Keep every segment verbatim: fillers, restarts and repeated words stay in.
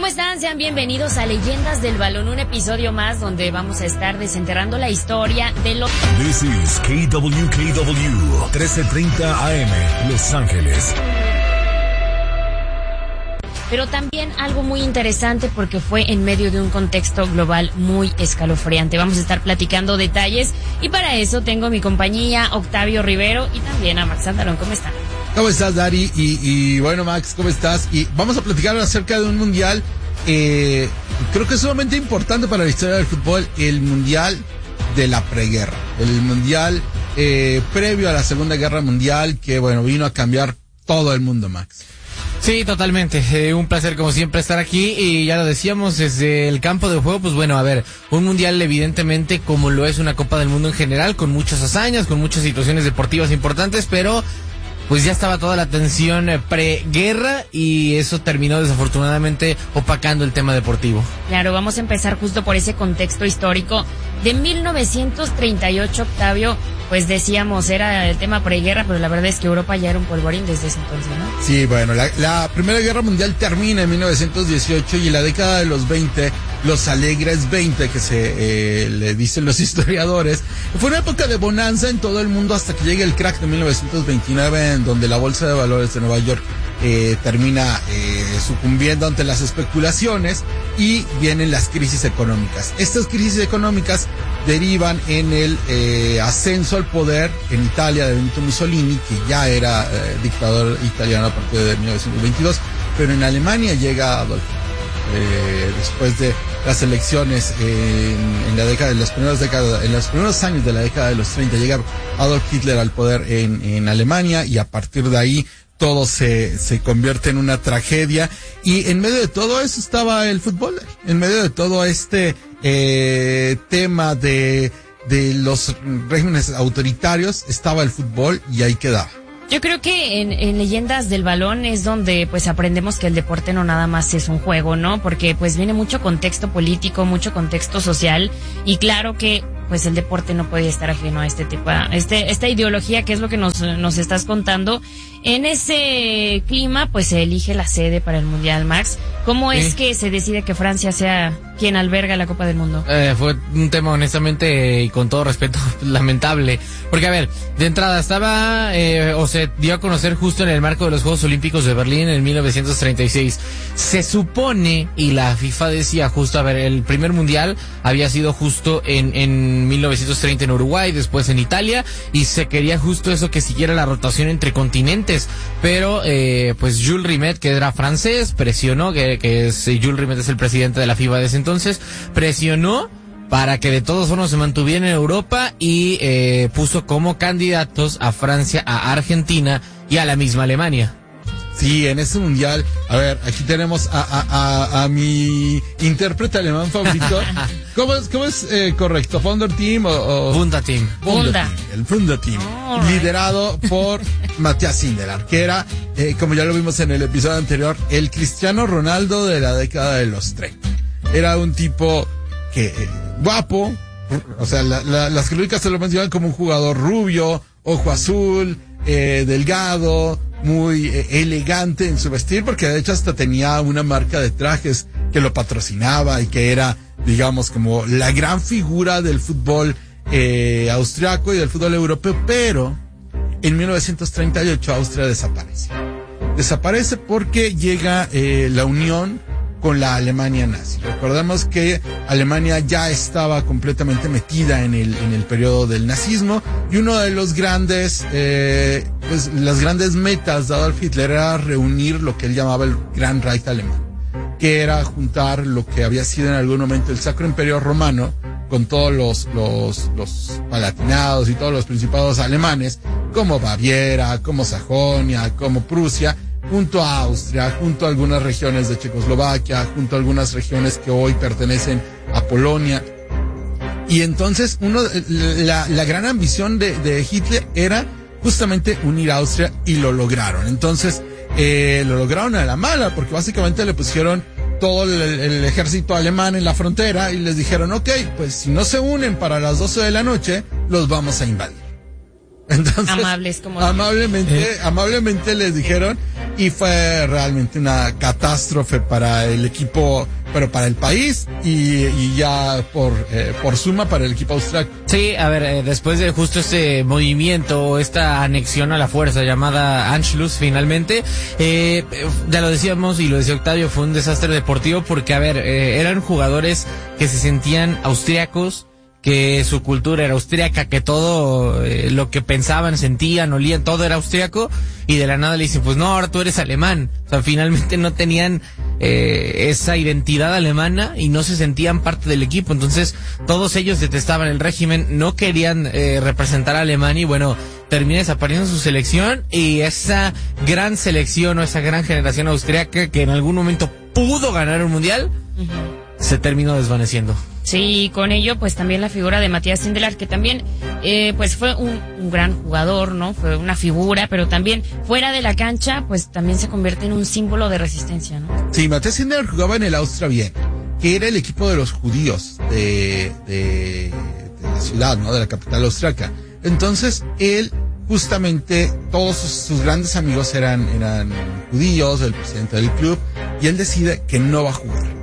están? Sean bienvenidos a Leyendas del Balón, un episodio más donde vamos a estar desenterrando la historia de los... This is K W K W, trece treinta A M, Los Ángeles. Pero también algo muy interesante porque fue en medio de un contexto global muy escalofriante. Vamos a estar platicando detalles y para eso tengo a mi compañía Octavio Rivero y también a Max Andalón. ¿Cómo están? ¿Cómo estás, Dari? Y, y bueno, Max, ¿cómo estás? Y vamos a platicar acerca de un mundial, eh, creo que es sumamente importante para la historia del fútbol, el mundial de la preguerra, el mundial eh, previo a la Segunda Guerra Mundial, que bueno, vino a cambiar todo el mundo, Max. Sí, totalmente, eh, un placer como siempre estar aquí y ya lo decíamos desde el campo de juego, pues bueno, a ver, un mundial evidentemente como lo es una Copa del Mundo en general, con muchas hazañas, con muchas situaciones deportivas importantes, pero pues ya estaba toda la tensión eh, preguerra y eso terminó desafortunadamente opacando el tema deportivo. Claro, vamos a empezar justo por ese contexto histórico de mil novecientos treinta y ocho, Octavio. Pues decíamos, era el tema preguerra, pero la verdad es que Europa ya era un polvorín desde ese entonces, ¿no? Sí, bueno, la, la Primera Guerra Mundial termina en mil novecientos dieciocho y en la década de los veinte, los alegres veinte, que se eh, le dicen los historiadores, fue una época de bonanza en todo el mundo hasta que llega el crack de mil novecientos veintinueve, en donde la Bolsa de Valores de Nueva York eh, termina eh, sucumbiendo ante las especulaciones y vienen las crisis económicas. Estas crisis económicas derivan en el eh, ascenso al poder en Italia de Benito Mussolini, que ya era eh, dictador italiano a partir de mil novecientos veintidós, pero en Alemania llega Adolf eh, después de las elecciones eh, en, en la década, en las primeras décadas, en los primeros años de la década de los treinta, llega Adolf Hitler al poder en, en Alemania y a partir de ahí todo se, se convierte en una tragedia y en medio de todo eso estaba el fútbol, en medio de todo este eh, tema de, de los regímenes autoritarios estaba el fútbol y ahí quedaba. Yo creo que en, en Leyendas del Balón es donde pues aprendemos que el deporte no nada más es un juego, ¿no? Porque pues viene mucho contexto político, mucho contexto social y claro que pues el deporte no puede estar ajeno a este tipo, a este, esta ideología que es lo que nos, nos estás contando. En ese clima, pues se elige la sede para el Mundial, Max. ¿Cómo es sí. que se decide que Francia sea quien alberga la Copa del Mundo? Eh, fue un tema honestamente y con todo respeto lamentable. Porque a ver, de entrada estaba, eh, o se dio a conocer justo en el marco de los Juegos Olímpicos de Berlín en mil novecientos treinta y seis. Se supone, y la FIFA decía justo, a ver, el primer Mundial había sido justo en, en mil novecientos treinta en Uruguay, después en Italia, y se quería justo eso, que siguiera la rotación entre continentes. Pero eh, pues Jules Rimet, que era francés, presionó, que, que es, Jules Rimet es el presidente de la FIFA de ese entonces, presionó para que de todos modos se mantuviera en Europa y eh, puso como candidatos a Francia, a Argentina y a la misma Alemania. Sí, en este mundial, a ver, aquí tenemos a, a, a, a mi intérprete alemán favorito. ¿Cómo es, cómo es eh, correcto? ¿Founder Team o...? o... Funda Team. Funda Team, el Funda Team. Oh, liderado por Matthias Sindelar, que era, eh, como ya lo vimos en el episodio anterior, el Cristiano Ronaldo de la década de los treinta. Era un tipo que, eh, guapo, o sea, la, la, las críticas se lo mencionan como un jugador rubio, ojo azul, eh, delgado, muy eh, elegante en su vestir, porque de hecho hasta tenía una marca de trajes que lo patrocinaba y que era, digamos, como la gran figura del fútbol eh, austriaco y del fútbol europeo, pero en mil novecientos treinta y ocho Austria desaparece. Desaparece porque llega eh, la unión con la Alemania nazi. Recordemos que Alemania ya estaba completamente metida en el en el periodo del nazismo y uno de los grandes eh, pues las grandes metas de Adolf Hitler era reunir lo que él llamaba el Gran Reich alemán, que era juntar lo que había sido en algún momento el Sacro Imperio Romano con todos los los los palatinados y todos los principados alemanes, como Baviera, como Sajonia, como Prusia, junto a Austria, junto a algunas regiones de Checoslovaquia, junto a algunas regiones que hoy pertenecen a Polonia. Y entonces uno, la, la gran ambición de, de Hitler era justamente unir a Austria y lo lograron. Entonces, eh, lo lograron a la mala, porque básicamente le pusieron todo el, el ejército alemán en la frontera y les dijeron, ok, pues si no se unen para las doce de la noche, los vamos a invadir. Entonces, amables como amablemente, eh. amablemente les dijeron, y fue realmente una catástrofe para el equipo, pero para el país y, y ya por eh, por suma para el equipo austriaco. Sí, a ver, eh, después de justo este movimiento, esta anexión a la fuerza llamada Anschluss finalmente, eh, ya lo decíamos y lo decía Octavio, fue un desastre deportivo porque, a ver, eh, eran jugadores que se sentían austriacos, que su cultura era austríaca, que todo eh, lo que pensaban, sentían, olían, todo era austríaco, y de la nada le dicen, pues no, ahora tú eres alemán. O sea, finalmente no tenían eh, esa identidad alemana y no se sentían parte del equipo. Entonces, todos ellos detestaban el régimen, no querían eh, representar a Alemania y bueno, termina desapareciendo su selección y esa gran selección o esa gran generación austríaca que en algún momento pudo ganar un mundial, uh-huh. se terminó desvaneciendo. Sí, con ello pues también la figura de Matías Sindelar, que también eh, pues fue un, un gran jugador, ¿no? Fue una figura, pero también fuera de la cancha pues también se convierte en un símbolo de resistencia, ¿no? Sí, Matías Sindelar jugaba en el Austria Viena, que era el equipo de los judíos de, de, de la ciudad, ¿no? De la capital austriaca. Entonces él, justamente todos sus, sus grandes amigos eran, eran judíos, el presidente del club, y él decide que no va a jugar.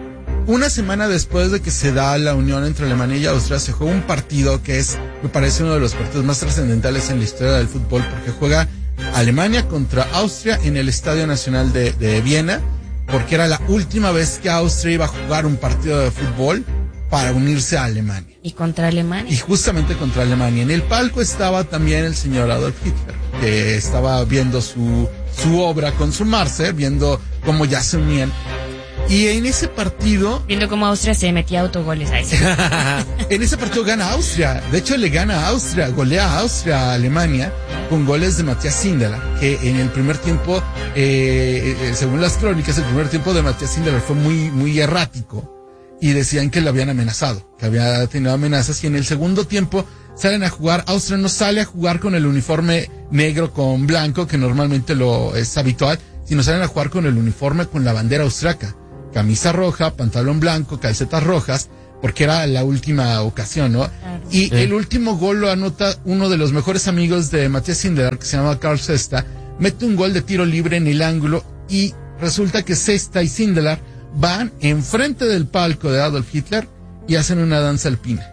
Una semana después de que se da la unión entre Alemania y Austria, se juega un partido que es, me parece, uno de los partidos más trascendentales en la historia del fútbol, porque juega Alemania contra Austria en el Estadio Nacional de, de Viena, porque era la última vez que Austria iba a jugar un partido de fútbol para unirse a Alemania. ¿Y contra Alemania? Y justamente contra Alemania. En el palco estaba también el señor Adolf Hitler, que estaba viendo su, su obra consumarse, viendo cómo ya se unían. Y en ese partido... Viendo cómo Austria se metía autogoles ahí. En ese partido gana Austria. De hecho, le gana a Austria, golea a Austria a Alemania con goles de Matías Sindelar, que en el primer tiempo, eh, eh, según las crónicas, el primer tiempo de Matías Sindelar fue muy, muy errático. Y decían que lo habían amenazado, que había tenido amenazas. Y en el segundo tiempo salen a jugar. Austria no sale a jugar con el uniforme negro con blanco, que normalmente lo es habitual, sino salen a jugar con el uniforme con la bandera austriaca. Camisa roja, pantalón blanco, calcetas rojas, porque era la última ocasión, ¿no? Y sí. El último gol lo anota uno de los mejores amigos de Matías Sindelar, que se llama Karl Sesta, mete un gol de tiro libre en el ángulo y resulta que Sesta y Sindelar van enfrente del palco de Adolf Hitler y hacen una danza alpina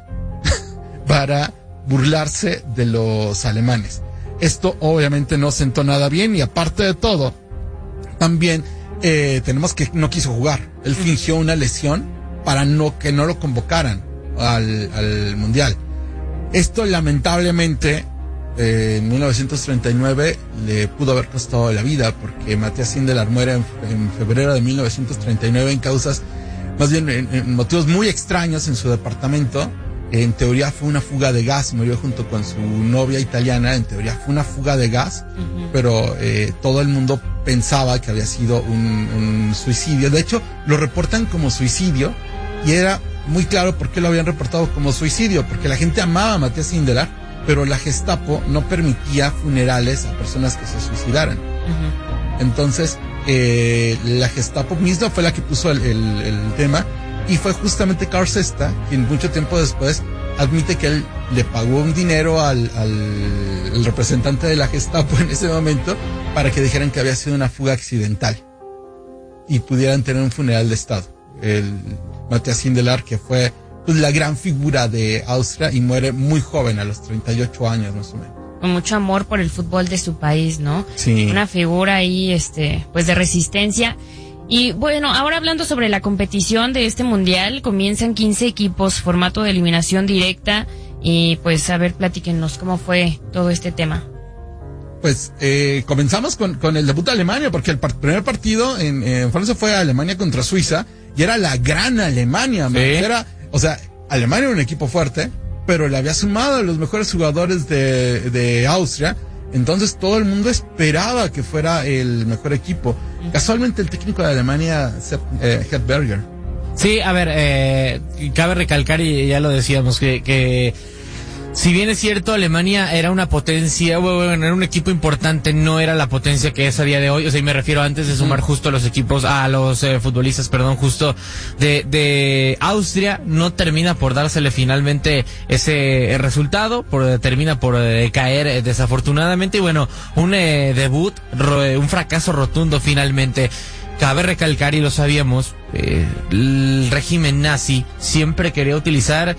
para burlarse de los alemanes. Esto obviamente no sentó nada bien y aparte de todo, también Eh, tenemos que no quiso jugar. Él fingió una lesión para no que no lo convocaran al, al mundial. Esto lamentablemente eh, en mil novecientos treinta y nueve le pudo haber costado la vida porque Matías Sindelar muere en, en febrero de mil novecientos treinta y nueve en causas, más bien en, en motivos muy extraños en su departamento. En teoría fue una fuga de gas, murió junto con su novia italiana, en teoría fue una fuga de gas, uh-huh. pero eh, todo el mundo pensaba que había sido un, un suicidio. De hecho, lo reportan como suicidio y era muy claro por qué lo habían reportado como suicidio, porque la gente amaba a Matías Sindelar, pero la Gestapo no permitía funerales a personas que se suicidaran. Uh-huh. Entonces, eh, la Gestapo misma fue la que puso el, el, el tema. Y fue justamente Karl Sesta quien mucho tiempo después admite que él le pagó un dinero al, al, al representante de la Gestapo en ese momento para que dijeran que había sido una fuga accidental y pudieran tener un funeral de Estado. El Matías Sindelar, que fue pues, la gran figura de Austria y muere muy joven, a los treinta y ocho años más o menos. Con mucho amor por el fútbol de su país, ¿no? Sí. Una figura ahí, este, pues de resistencia. Y bueno, ahora hablando sobre la competición de este mundial, comienzan quince equipos, formato de eliminación directa, y pues a ver, platíquenos cómo fue todo este tema. Pues eh, comenzamos con, con el debut de Alemania, porque el par- primer partido en, en Francia fue Alemania contra Suiza, y era la gran Alemania, ¿Sí? Era, o sea, Alemania era un equipo fuerte, pero le había sumado a los mejores jugadores de, de Austria. Entonces todo el mundo esperaba que fuera el mejor equipo. Casualmente el técnico de Alemania, Sepp eh, Herberger. Sí, a ver, eh, cabe recalcar y ya lo decíamos que, que Si bien es cierto, Alemania era una potencia, bueno, era un equipo importante, no era la potencia que es a día de hoy. O sea, y me refiero antes de sumar justo a los equipos, a los eh, futbolistas, perdón, justo de, de Austria, no termina por dársele finalmente ese eh, resultado, por, termina por eh, caer eh, desafortunadamente. Y bueno, un eh, debut, ro, un fracaso rotundo finalmente. Cabe recalcar, y lo sabíamos, eh, el régimen nazi siempre quería utilizar,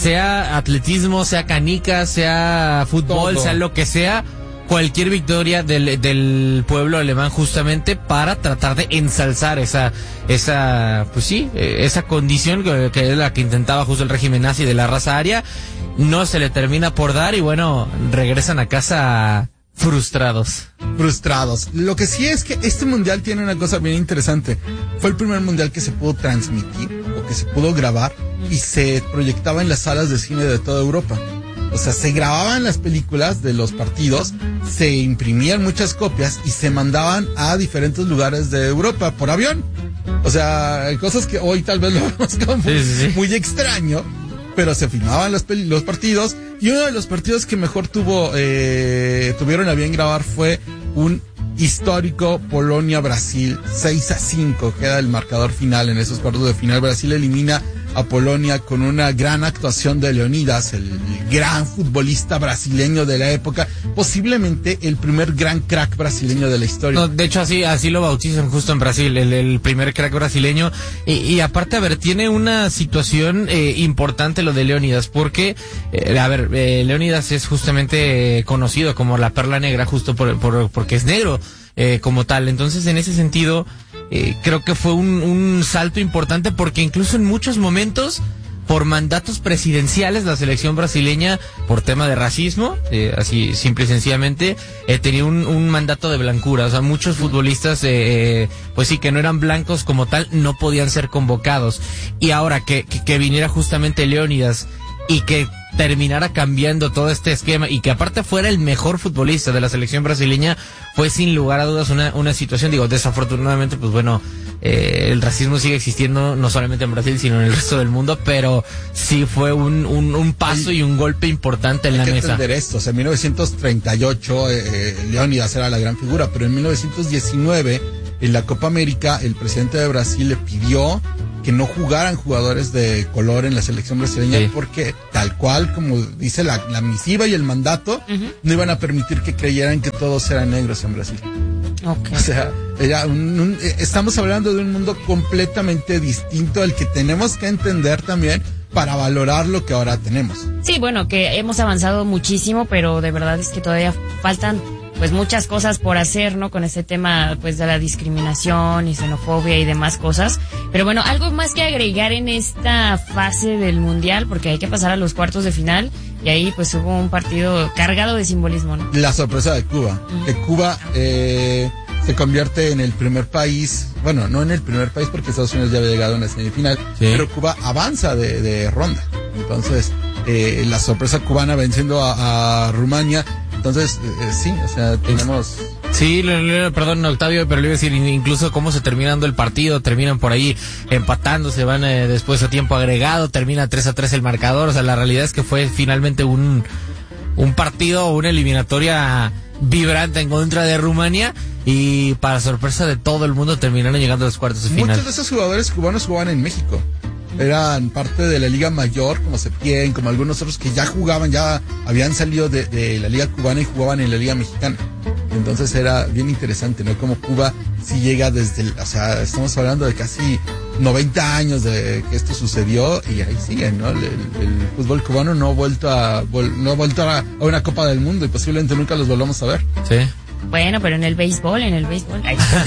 sea atletismo, sea canica, sea fútbol, todo, sea lo que sea, cualquier victoria del, del pueblo alemán justamente para tratar de ensalzar esa, esa, pues sí, esa condición que, que es la que intentaba justo el régimen nazi de la raza aria. No se le termina por dar y bueno, regresan a casa frustrados. Frustrados. Lo que sí es que este mundial tiene una cosa bien interesante. Fue el primer mundial que se pudo transmitir o que se pudo grabar y se proyectaba en las salas de cine de toda Europa. O sea, se grababan las películas de los partidos, se imprimían muchas copias y se mandaban a diferentes lugares de Europa por avión. O sea, cosas que hoy tal vez lo vemos como sí, sí, sí. muy extraño, pero se filmaban los, los partidos. Y uno de los partidos que mejor tuvo, eh, tuvieron a bien grabar fue un histórico Polonia-Brasil, seis a cinco, queda el marcador final en esos cuartos de final. Brasil elimina a Polonia con una gran actuación de Leonidas, el, el gran futbolista brasileño de la época, posiblemente el primer gran crack brasileño de la historia. No, de hecho así así lo bautizan justo en Brasil, el, el primer crack brasileño. Y, y aparte, a ver, tiene una situación eh, importante lo de Leonidas, porque, eh, a ver, eh, Leonidas es justamente eh, conocido como la perla negra, justo por, por porque es negro eh, como tal. Entonces, en ese sentido, Eh, creo que fue un, un salto importante, porque incluso en muchos momentos, por mandatos presidenciales, la selección brasileña, por tema de racismo, eh, así simple y sencillamente, eh, tenía un, un mandato de blancura. O sea, muchos futbolistas, eh, eh, pues sí, que no eran blancos como tal, no podían ser convocados. Y ahora que, que, que viniera justamente Leónidas y que terminara cambiando todo este esquema y que aparte fuera el mejor futbolista de la selección brasileña, fue sin lugar a dudas una, una situación, digo, desafortunadamente, pues bueno, eh, el racismo sigue existiendo no solamente en Brasil, sino en el resto del mundo, pero sí fue un, un, un paso y un golpe importante en Hay la que mesa. Entender esto, o sea, en mil novecientos treinta y ocho eh, Leónidas era la gran figura, pero en mil novecientos diecinueve, en la Copa América, el presidente de Brasil le pidió que no jugaran jugadores de color en la selección brasileña, sí, porque tal cual como dice la, la misiva y el mandato, uh-huh, no iban a permitir que creyeran que todos eran negros en Brasil. Okay. O sea, era un, un, estamos hablando de un mundo completamente distinto al que tenemos que entender también para valorar lo que ahora tenemos. Sí, bueno, que hemos avanzado muchísimo, pero de verdad es que todavía faltan pues muchas cosas por hacer, ¿no? Con ese tema, pues, de la discriminación y xenofobia y demás cosas. Pero bueno, algo más que agregar en esta fase del Mundial, porque hay que pasar a los cuartos de final, y ahí, pues, hubo un partido cargado de simbolismo, ¿no? La sorpresa de Cuba. Uh-huh. Que Cuba, eh, se convierte en el primer país, bueno, no en el primer país porque Estados Unidos ya había llegado a una semifinal, sí, pero Cuba avanza de, de ronda. Entonces, eh, la sorpresa cubana venciendo a, a Rumania. Entonces, eh, sí, o sea, tenemos... Sí, le, le, perdón, Octavio, pero le iba a decir incluso cómo se termina dando el partido, terminan por ahí empatando, se van eh, después a tiempo agregado, termina tres a tres el marcador. O sea, la realidad es que fue finalmente un, un partido, una eliminatoria vibrante en contra de Rumania, y para sorpresa de todo el mundo terminaron llegando a los cuartos de final. Muchos de esos jugadores cubanos jugaban en México. Eran parte de la Liga Mayor, como Septién, como algunos otros que ya jugaban, ya habían salido de, de la Liga Cubana y jugaban en la Liga Mexicana. Entonces era bien interesante, ¿no? Como Cuba sí llega desde, el, o sea, estamos hablando de casi noventa años de que esto sucedió y ahí siguen, ¿no? El, el, el fútbol cubano no ha vuelto a, no ha vuelto a, a una Copa del Mundo y posiblemente nunca los volvamos a ver. Sí. Bueno, pero en el béisbol, en el béisbol.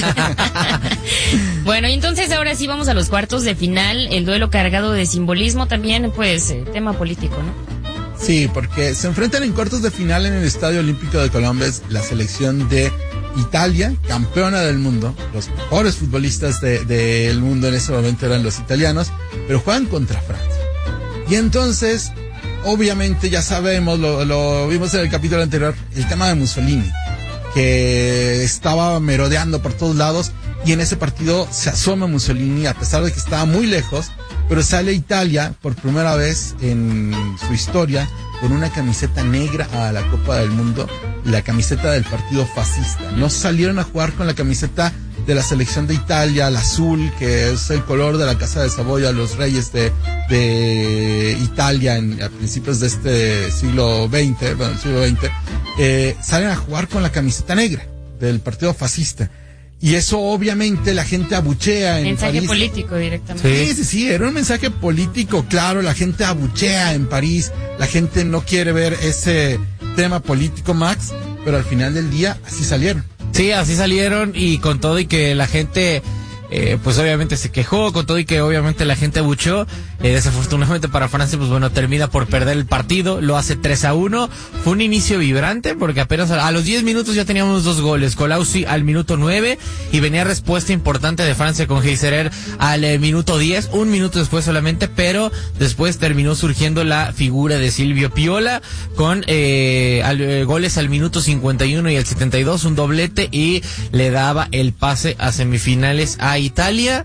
Bueno, y entonces ahora sí vamos a los cuartos de final, el duelo cargado de simbolismo también, pues, eh, tema político, ¿no? Sí, porque se enfrentan en cuartos de final en el Estadio Olímpico de Colombes la selección de Italia, campeona del mundo. Los mejores futbolistas del de, de mundo en ese momento eran los italianos, pero juegan contra Francia. Y entonces, obviamente ya sabemos, lo, lo vimos en el capítulo anterior, el tema de Mussolini, que estaba merodeando por todos lados, y en ese partido se asoma Mussolini, a pesar de que estaba muy lejos, pero sale Italia por primera vez en su historia con una camiseta negra a la Copa del Mundo, la camiseta del partido fascista. No salieron a jugar con la camiseta de la selección de Italia, el azul, que es el color de la Casa de Saboya, los reyes de, de Italia en, a principios de este siglo veinte, bueno, el siglo veinte, eh, salen a jugar con la camiseta negra del partido fascista. Y eso obviamente la gente abuchea en mensaje París. político directamente. Sí, sí, sí, era un mensaje político, claro, la gente abuchea en París, la gente no quiere ver ese tema político, Max, pero al final del día así salieron. Sí, así salieron y con todo y que la gente, eh, pues obviamente se quejó, con todo y que obviamente la gente abuchó, eh, desafortunadamente para Francia, pues bueno, termina por perder el partido, lo hace tres a uno, fue un inicio vibrante porque apenas a, a los diez minutos ya teníamos dos goles, Colousi al minuto nueve y venía respuesta importante de Francia con Heiserer al eh, minuto diez, un minuto después solamente, pero después terminó surgiendo la figura de Silvio Piola con eh, al, eh, goles al minuto cincuenta y uno y al setenta y dos, un doblete y le daba el pase a semifinales a Italia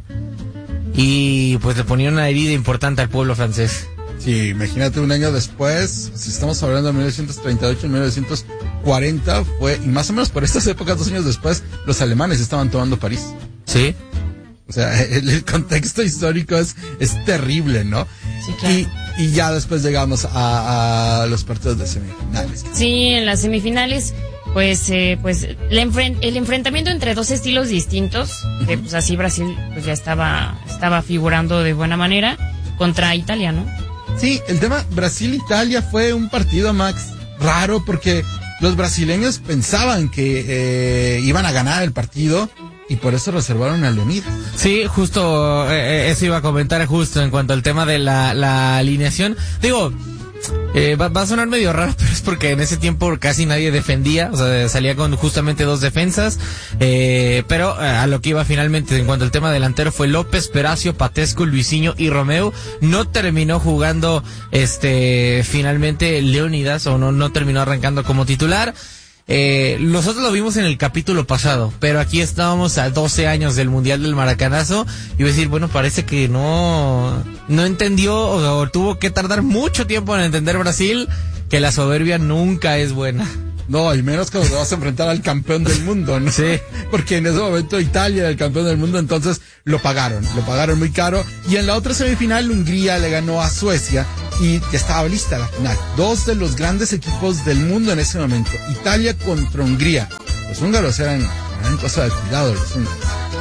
y pues le ponía una herida importante al pueblo francés. Sí, imagínate un año después, si estamos hablando de mil novecientos treinta y ocho, mil novecientos cuarenta, fue, y más o menos por estas épocas, dos años después, los alemanes estaban tomando París. Sí. O sea, el, el contexto histórico es, es terrible, ¿no? Sí, claro. Y, y ya después llegamos a, a los partidos de semifinales. Sí, en las semifinales, pues, eh, pues la enfren- el enfrentamiento entre dos estilos distintos, uh-huh. que pues así Brasil pues ya estaba, estaba figurando de buena manera contra Italia, ¿no? Sí, el tema Brasil-Italia fue un partido, Max, raro porque los brasileños pensaban que eh, iban a ganar el partido y por eso reservaron a Leonidas. Sí, justo eh, eso iba a comentar justo en cuanto al tema de la, la alineación. Digo, eh, va, va a sonar medio raro, pero es porque en ese tiempo casi nadie defendía, o sea, salía con justamente dos defensas, eh, pero eh, a lo que iba finalmente en cuanto al tema delantero fue López, Peracio, Patescu, Luisinho y Romeu. No terminó jugando este finalmente Leonidas, o no, no terminó arrancando como titular. Eh, nosotros lo vimos en el capítulo pasado, pero aquí estábamos a doce años del Mundial del Maracanazo y iba a decir, bueno, parece que no no entendió o, o tuvo que tardar mucho tiempo en entender Brasil que la soberbia nunca es buena. No, y menos cuando te vas a enfrentar al campeón del mundo, ¿no? Sí. Porque en ese momento Italia era el campeón del mundo, entonces lo pagaron, lo pagaron muy caro. Y en la otra semifinal, Hungría le ganó a Suecia y ya estaba lista la final. Dos de los grandes equipos del mundo en ese momento, Italia contra Hungría. Los húngaros eran, eran cosa de cuidado, los húngaros.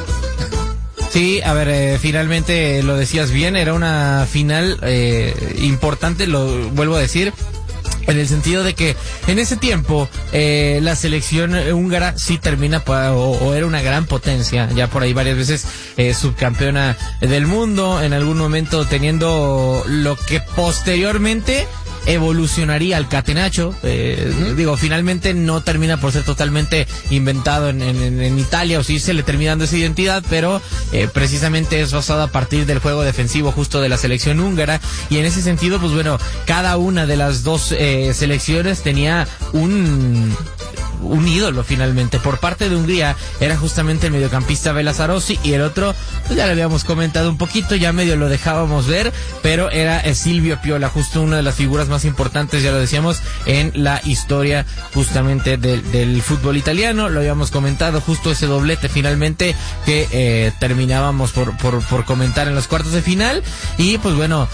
Sí, a ver, eh, finalmente lo decías bien, era una final eh, importante, lo vuelvo a decir. En el sentido de que en ese tiempo eh, la selección húngara sí termina pa, o, o era una gran potencia, ya por ahí varias veces eh, subcampeona del mundo, en algún momento teniendo lo que posteriormente evolucionaría al catenaccio, eh, uh-huh. digo, finalmente no termina por ser totalmente inventado en, en, en Italia, o sí se le termina dando esa identidad, pero eh, precisamente es basado a partir del juego defensivo justo de la selección húngara, y en ese sentido, pues bueno, cada una de las dos eh, selecciones tenía un... un ídolo finalmente. Por parte de Hungría era justamente el mediocampista Bela Sarossi y el otro, pues ya le habíamos comentado un poquito, ya medio lo dejábamos ver, pero era eh, Silvio Piola, justo una de las figuras más importantes, ya lo decíamos, en la historia justamente del, del fútbol italiano. Lo habíamos comentado, justo ese doblete finalmente que eh, terminábamos por, por, por comentar en los cuartos de final, y pues bueno,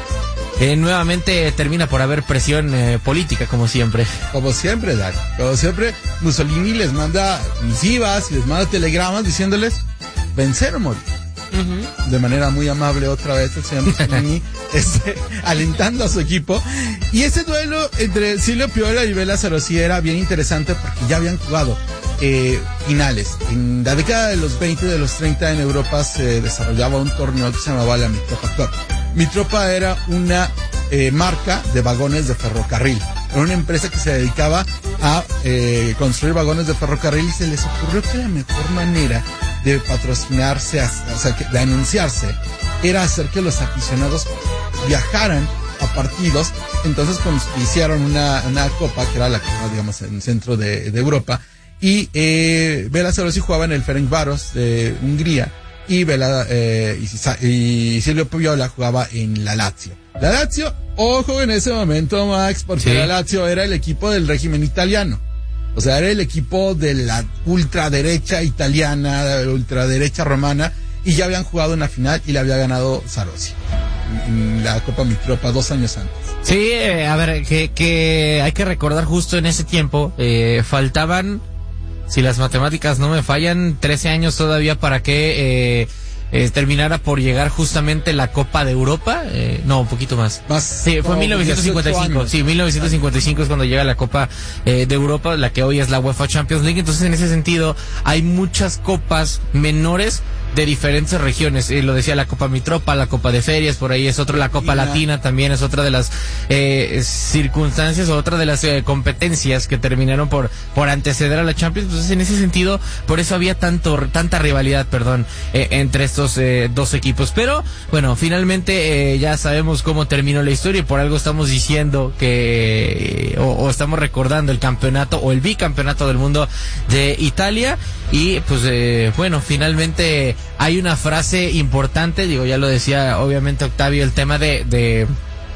Eh, nuevamente termina por haber presión eh, política, como siempre. Como siempre, Dani. Como siempre, Mussolini les manda misivas y les manda telegramas diciéndoles vencer o morir. Uh-huh. De manera muy amable otra vez el señor Mussolini este, alentando a su equipo. Y ese duelo entre Silvio Piola y Bela Sarossi era bien interesante porque ya habían jugado eh, finales. En la década de los veinte, de los treinta, en Europa se desarrollaba un torneo que se llamaba la Mitropa Cup. Mitropa era una eh, marca de vagones de ferrocarril. Era una empresa que se dedicaba a eh, construir vagones de ferrocarril, y se les ocurrió que la mejor manera de patrocinarse, o sea, de anunciarse, era hacer que los aficionados viajaran a partidos. Entonces hicieron una, una copa, que era la copa, digamos, en el centro de, de Europa, y eh, Bela Sarossi jugaba en el Ferencváros de Hungría, y Bela, eh, y, y Silvio Piola jugaba en la Lazio. La Lazio Ojo en ese momento, Max, porque Sí. la Lazio era el equipo del régimen italiano. O sea, era el equipo de la ultraderecha italiana, de la ultraderecha romana, y ya habían jugado una final y le había ganado Sarossi en, en la Copa Mitropa dos años antes. Sí, eh, a ver, que, que hay que recordar justo en ese tiempo, eh, faltaban, si las matemáticas no me fallan, trece años todavía para que eh, eh, terminara por llegar justamente la Copa de Europa. Eh, no, un poquito más. Más Sí, fue como mil novecientos cincuenta y cinco. dieciocho años. Sí, mil novecientos cincuenta y cinco es cuando llega la Copa eh, de Europa, la que hoy es la UEFA Champions League. Entonces, en ese sentido, hay muchas copas menores de diferentes regiones. Eh, lo decía la Copa Mitropa, la Copa de Ferias, por ahí es otra, la Copa Latina. Latina también es otra de las eh, circunstancias o otra de las eh, competencias que terminaron por por anteceder a la Champions. Entonces, en ese sentido, por eso había tanto tanta rivalidad, perdón, eh, entre estos eh, dos equipos. Pero, bueno, finalmente eh, ya sabemos cómo terminó la historia y por algo estamos diciendo que, eh, o, o estamos recordando el campeonato o el bicampeonato del mundo de Italia. Y pues eh, bueno, finalmente hay una frase importante, digo, ya lo decía obviamente Octavio, el tema de, de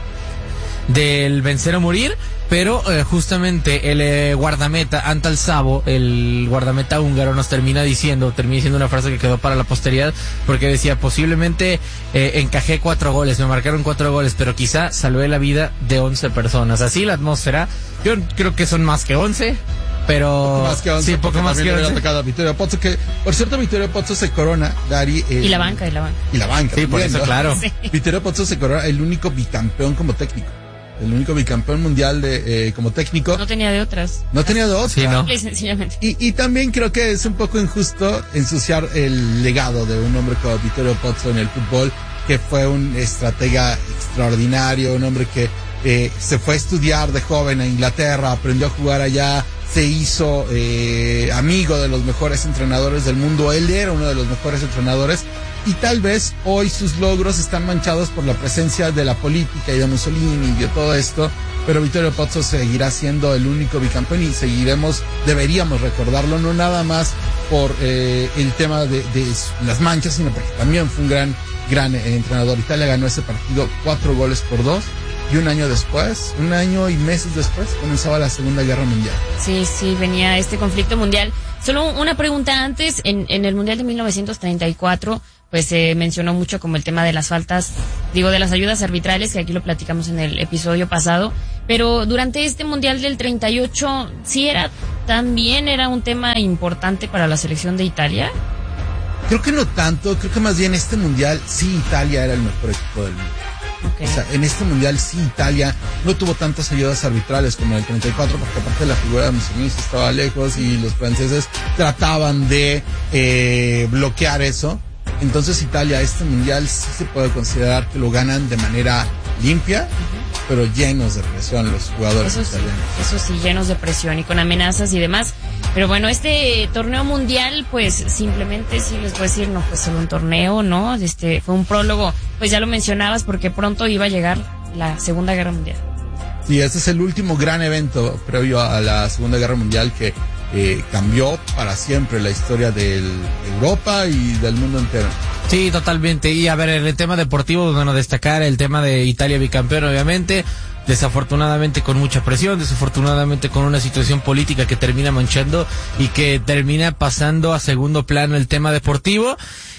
del vencer o morir, pero eh, justamente el eh, guardameta Antal Sabo, el guardameta húngaro, nos termina diciendo, termina diciendo una frase que quedó para la posteridad, porque decía, posiblemente eh, encajé cuatro goles, me marcaron cuatro goles, pero quizá salvé la vida de once personas. Así la atmósfera, yo creo que son más que once, pero Más que once, sí, poco más que le había once. tocado a Vittorio Pozzo, que por cierto Vittorio Pozzo se corona, Dari, eh, Y la banca, y la banca. y la banca Sí, por también, eso, ¿no? claro. Sí. Vittorio Pozzo se corona el único bicampeón como técnico, el único bicampeón mundial de eh, como técnico. No tenía de otras. No tenía dos. Sí, ¿no? Simple y sencillamente. Y, y también creo que es un poco injusto ensuciar el legado de un hombre como Vittorio Pozzo en el fútbol, que fue un estratega extraordinario, un hombre que eh, se fue a estudiar de joven a Inglaterra, aprendió a jugar allá, se hizo eh, amigo de los mejores entrenadores del mundo. Él era uno de los mejores entrenadores y tal vez hoy sus logros están manchados por la presencia de la política y de Mussolini y de todo esto, pero Vittorio Pozzo seguirá siendo el único bicampeón y seguiremos, deberíamos recordarlo, no nada más por eh, el tema de, de las manchas, sino porque también fue un gran, gran eh, entrenador. Italia ganó ese partido cuatro goles por dos. Y un año después, un año y meses después, comenzaba la Segunda Guerra Mundial. Sí, sí, venía este conflicto mundial. Solo una pregunta antes, en, en el Mundial de mil novecientos treinta y cuatro, pues se mencionó mucho como el tema de las faltas, digo, de las ayudas arbitrales, que aquí lo platicamos en el episodio pasado, pero durante este Mundial del treinta y ocho, ¿sí era también era un tema importante para la selección de Italia? Creo que no tanto, creo que más bien este Mundial, sí, Italia era el mejor equipo del mundo. Okay. O sea, en este mundial sí Italia no tuvo tantas ayudas arbitrales como en el treinta y cuatro, porque aparte la figura de Mussolini estaba lejos y los franceses trataban de eh, bloquear eso. Entonces Italia, este mundial sí se puede considerar que lo ganan de manera limpia, uh-huh, pero llenos de presión los jugadores eso sí, italianos. Eso sí, llenos de presión y con amenazas y demás. Pero bueno, este torneo mundial, pues simplemente sí les puedo decir, no fue solo un torneo, ¿no? Este fue un prólogo, pues ya lo mencionabas, porque pronto iba a llegar la Segunda Guerra Mundial. Sí, este es el último gran evento previo a la Segunda Guerra Mundial que eh, cambió para siempre la historia de Europa y del mundo entero. Sí, totalmente. Y a ver, en el tema deportivo, bueno, destacar el tema de Italia bicampeón, obviamente. Desafortunadamente con mucha presión, desafortunadamente con una situación política que termina manchando y que termina pasando a segundo plano el tema deportivo.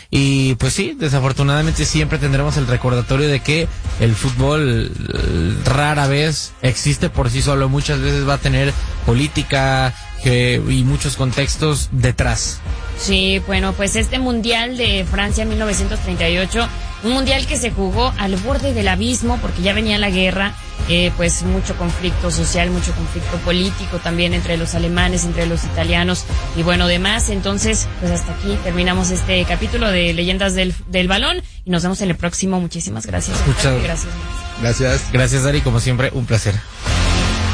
Y pues sí, desafortunadamente siempre tendremos el recordatorio de que el fútbol rara vez existe por sí solo, muchas veces va a tener política que, y muchos contextos detrás. Sí, bueno, pues este Mundial de Francia mil novecientos treinta y ocho, un mundial que se jugó al borde del abismo porque ya venía la guerra, eh, pues mucho conflicto social, mucho conflicto político también entre los alemanes, entre los italianos y bueno, demás. Entonces, pues hasta aquí terminamos este capítulo de Leyendas del, del Balón y nos vemos en el próximo. Muchísimas gracias. Muchas gracias. Gracias. Gracias, Dari, como siempre, un placer.